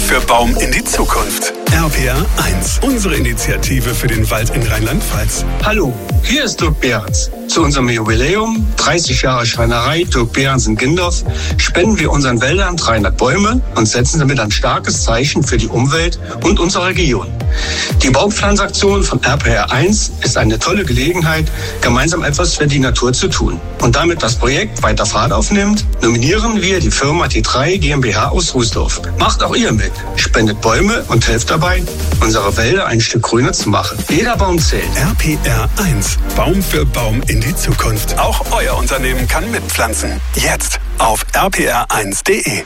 für Baum in die Zukunft. RPR 1, unsere Initiative für den Wald in Rheinland-Pfalz. Hallo, hier ist Dirk Behrens. Zu unserem Jubiläum, 30 Jahre Schreinerei Dirk Behrens in Gindorf, spenden wir unseren Wäldern 300 Bäume und setzen damit ein starkes Zeichen für die Umwelt und unsere Region. Die Baumpflanzaktion von RPR 1 ist eine tolle Gelegenheit, gemeinsam etwas für die Natur zu tun. Und damit das Projekt weiter Fahrt aufnimmt, nominieren wir die Firma T3 GmbH aus Rußdorf. Macht auch ihr mit. Spendet Bäume und helft dabei, unsere Wälder ein Stück grüner zu machen. Jeder Baum zählt. RPR 1, Baum für Baum in die Zukunft. Auch euer Unternehmen kann mitpflanzen. Jetzt auf rpr1.de.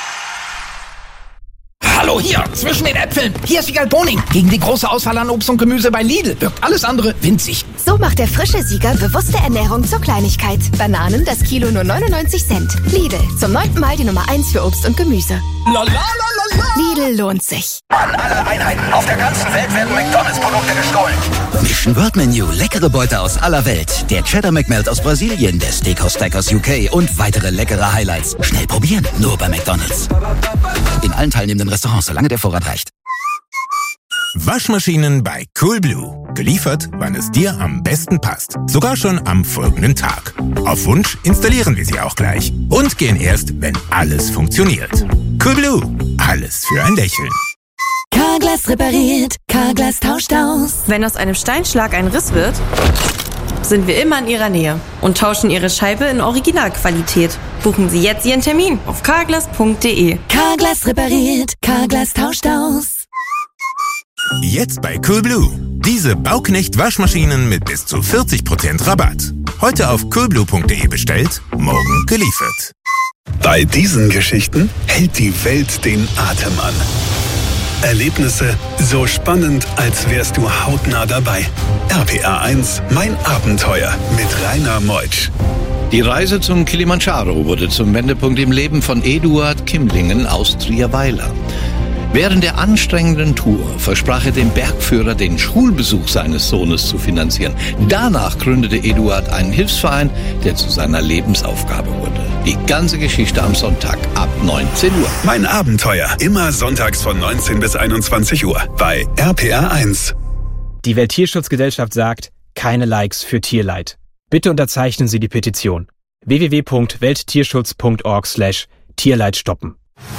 Hallo hier, zwischen den Äpfeln. Hier ist Siegal Boning. Gegen die große Auswahl an Obst und Gemüse bei Lidl wirkt alles andere winzig. So macht der frische Sieger bewusste Ernährung zur Kleinigkeit. Bananen das Kilo nur 99 Cent. Lidl, zum 9. Mal die Nummer 1 für Obst und Gemüse. Lidl lohnt sich. An alle Einheiten auf der ganzen Welt werden McDonalds-Produkte gestohlen. Mission World Menu, leckere Beute aus aller Welt. Der Cheddar McMelt aus Brasilien, der Steakhouse Stack aus UK und weitere leckere Highlights. Schnell probieren, nur bei McDonalds. In allen teilnehmenden Restaurants, solange der Vorrat reicht. Waschmaschinen bei Coolblue. Geliefert, wann es dir am besten passt. Sogar schon am folgenden Tag. Auf Wunsch installieren wir sie auch gleich. Und gehen erst, wenn alles funktioniert. Coolblue. Alles für ein Lächeln. Carglass repariert, Carglass tauscht aus. Wenn aus einem Steinschlag ein Riss wird, sind wir immer in Ihrer Nähe und tauschen Ihre Scheibe in Originalqualität. Buchen Sie jetzt Ihren Termin auf carglass.de. Carglass repariert, Carglass tauscht aus. Jetzt bei Coolblue. Diese Bauknecht-Waschmaschinen mit bis zu 40% Rabatt. Heute auf coolblue.de bestellt, morgen geliefert. Bei diesen Geschichten hält die Welt den Atem an. Erlebnisse so spannend, als wärst du hautnah dabei. RPR 1, mein Abenteuer mit Rainer Meutsch. Die Reise zum Kilimanjaro wurde zum Wendepunkt im Leben von Eduard Kimlingen aus Trierweiler. Während der anstrengenden Tour versprach er dem Bergführer, den Schulbesuch seines Sohnes zu finanzieren. Danach gründete Eduard einen Hilfsverein, der zu seiner Lebensaufgabe wurde. Die ganze Geschichte am Sonntag ab 19 Uhr. Mein Abenteuer, immer sonntags von 19 bis 21 Uhr bei RPR 1. Die Welttierschutzgesellschaft sagt, keine Likes für Tierleid. Bitte unterzeichnen Sie die Petition. www.welttierschutz.org/Tierleid stoppen.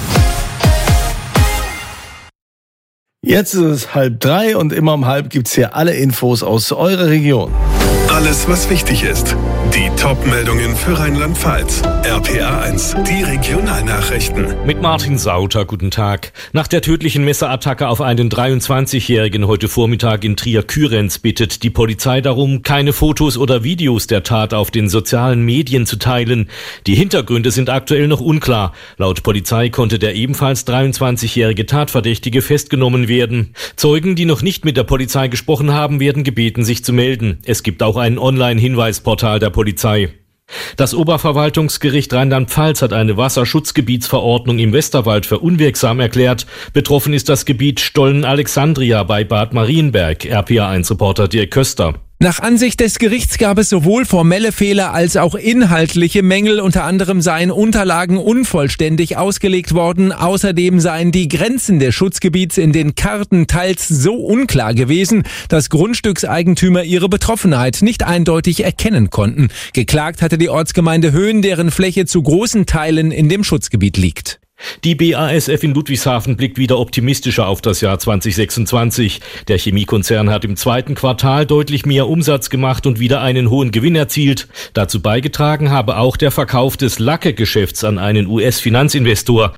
Jetzt ist es 2:30 und immer um 2:30 gibt's hier alle Infos aus eurer Region. Alles, was wichtig ist. Die Top-Meldungen für Rheinland-Pfalz. RPR 1, die Regionalnachrichten. Mit Martin Sauter, guten Tag. Nach der tödlichen Messerattacke auf einen 23-Jährigen heute Vormittag in Trier-Kürenz bittet die Polizei darum, keine Fotos oder Videos der Tat auf den sozialen Medien zu teilen. Die Hintergründe sind aktuell noch unklar. Laut Polizei konnte der ebenfalls 23-jährige Tatverdächtige festgenommen werden. Zeugen, die noch nicht mit der Polizei gesprochen haben, werden gebeten, sich zu melden. Es gibt auch ein Online-Hinweisportal der Polizei. Das Oberverwaltungsgericht Rheinland-Pfalz hat eine Wasserschutzgebietsverordnung im Westerwald für unwirksam erklärt. Betroffen ist das Gebiet Stollen-Alexandria bei Bad Marienberg. RPR1-Reporter Dirk Köster. Nach Ansicht des Gerichts gab es sowohl formelle Fehler als auch inhaltliche Mängel. Unter anderem seien Unterlagen unvollständig ausgelegt worden. Außerdem seien die Grenzen des Schutzgebiets in den Karten teils so unklar gewesen, dass Grundstückseigentümer ihre Betroffenheit nicht eindeutig erkennen konnten. Geklagt hatte die Ortsgemeinde Höhen, deren Fläche zu großen Teilen in dem Schutzgebiet liegt. Die BASF in Ludwigshafen blickt wieder optimistischer auf das Jahr 2026. Der Chemiekonzern hat im zweiten Quartal deutlich mehr Umsatz gemacht und wieder einen hohen Gewinn erzielt. Dazu beigetragen habe auch der Verkauf des Lacke-Geschäfts an einen US-Finanzinvestor.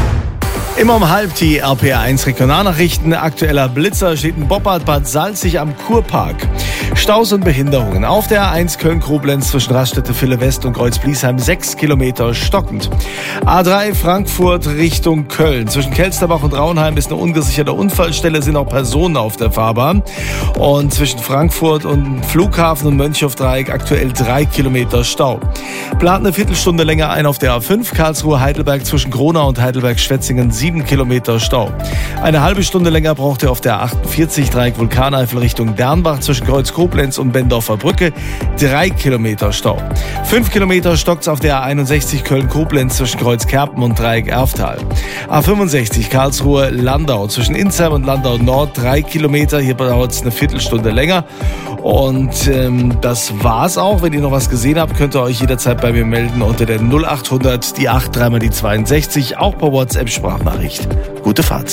Immer um 2:30 die RPR1 Regionalnachrichten. Aktueller Blitzer steht in Boppard, Bad Salzig am Kurpark. Staus und Behinderungen. Auf der A1 Köln-Koblenz zwischen Raststätte Ville West und Kreuz-Bliesheim 6 Kilometer stockend. A3 Frankfurt Richtung Köln. Zwischen Kelsterbach und Raunheim ist eine ungesicherte Unfallstelle, sind auch Personen auf der Fahrbahn. Und zwischen Frankfurt und Flughafen und Mönchhof-Dreieck aktuell 3 Kilometer Stau. Plant eine Viertelstunde länger ein auf der A5 Karlsruhe-Heidelberg zwischen Gronau und Heidelberg-Schwetzingen 7 Kilometer Stau. Eine halbe Stunde länger braucht ihr auf der 48 Dreieck Vulkaneifel Richtung Dernbach zwischen Kreuz Koblenz und Bendorfer Brücke. 3 Kilometer Stau. 5 Kilometer stockt's auf der 61 Köln-Koblenz zwischen Kreuz Kerpen und Dreieck Erftal. A65 Karlsruhe Landau zwischen Inzheim und Landau Nord 3 Kilometer. Hier dauert's eine Viertelstunde länger. Und das war's auch. Wenn ihr noch was gesehen habt, könnt ihr euch jederzeit bei mir melden unter der 0800 die 8 3 mal die 62, auch per WhatsApp Sprachnachricht. Gute Fahrt.